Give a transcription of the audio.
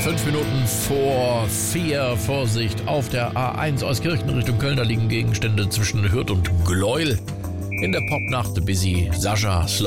5 Minuten vor 4, Vorsicht, auf der A1 aus Kirchen Richtung Köln, da liegen Gegenstände zwischen Hürth und Gleuel. In der Popnacht The Busy, Sascha,